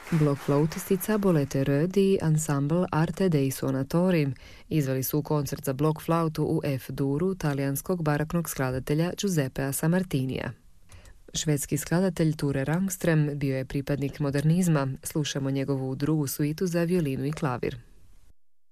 Blok flautistica Bolete Röd i ansambl Arte dei Suonatori izveli su koncert za blok flautu u F-duru talijanskog baroknog skladatelja Giuseppea Sammartinija. Švedski skladatelj Ture Rangström bio je pripadnik modernizma, slušamo njegovu drugu suitu za violinu i klavir.